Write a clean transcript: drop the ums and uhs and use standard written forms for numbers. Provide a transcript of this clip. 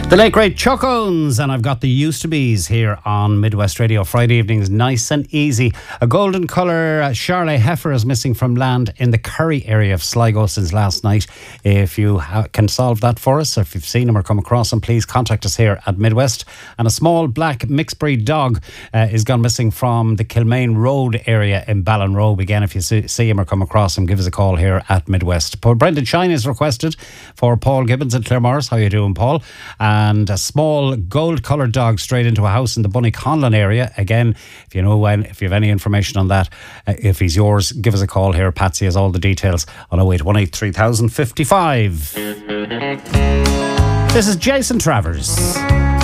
The late great Chuck Owens, and I've got the Used to Be's here on Midwest Radio. Friday evenings, nice and easy. A golden colour Charolais heifer is missing from land in the Curry area of Sligo since last night. If you can solve that for us, or if you've seen them or come across them, please contact us here at Midwest. And a small black mixed breed dog is gone missing from the Kilmaine Road area in Ballinrobe. Again, if you see him or come across him, give us a call here at Midwest. Brendan Shine is requested for Paul Gibbons at Claremorris. How you doing, Paul? And a small gold-coloured dog straight into a house in the Bunny-Conlon area. Again, if you have any information on that, if he's yours, give us a call here. Patsy has all the details on 0818 3055. This is Jason Travers.